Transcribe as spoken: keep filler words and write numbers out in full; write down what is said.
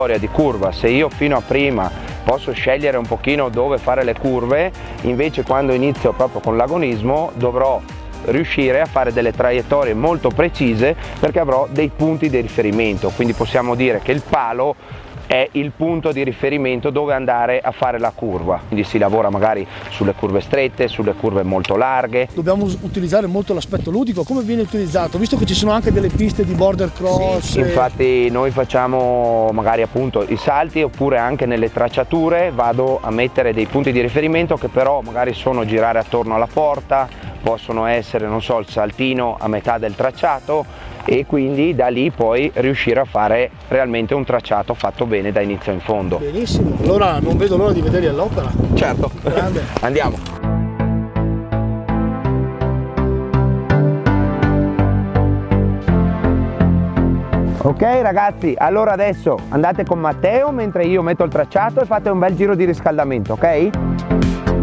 di curva. Se io fino a prima posso scegliere un pochino dove fare le curve, invece quando inizio proprio con l'agonismo dovrò riuscire a fare delle traiettorie molto precise, perché avrò dei punti di riferimento. Quindi possiamo dire che il palo è il punto di riferimento dove andare a fare la curva, quindi si lavora magari sulle curve strette, sulle curve molto larghe. Dobbiamo utilizzare molto l'aspetto ludico. Come viene utilizzato? Visto che ci sono anche delle piste di border cross. Sì, infatti noi facciamo magari appunto i salti, oppure anche nelle tracciature vado a mettere dei punti di riferimento che però magari sono girare attorno alla porta, possono essere, non so, il saltino a metà del tracciato, e quindi da lì poi riuscire a fare realmente un tracciato fatto bene da inizio in fondo. Benissimo, allora non vedo l'ora di vederli all'opera. Certo, grande. Andiamo. Ok ragazzi, allora adesso andate con Matteo mentre io metto il tracciato e fate un bel giro di riscaldamento, ok?